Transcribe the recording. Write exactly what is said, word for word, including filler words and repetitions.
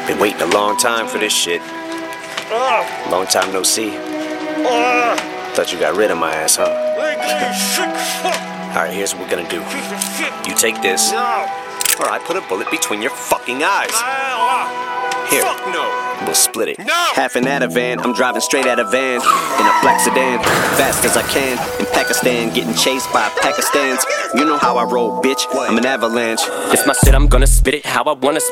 Been waiting a long time for this shit. Long time no see. Thought you got rid of my ass, huh? Alright, here's what we're gonna do. You take this, or I put a bullet between your fucking eyes. Here. Fuck no. We'll split it. No. Half an Ativan, I'm driving straight out of van in a black sedan, fast as I can. In Pakistan, getting chased by Pakistans. You know how I roll, bitch. I'm an avalanche. It's my shit, I'm gonna spit it how I wanna spit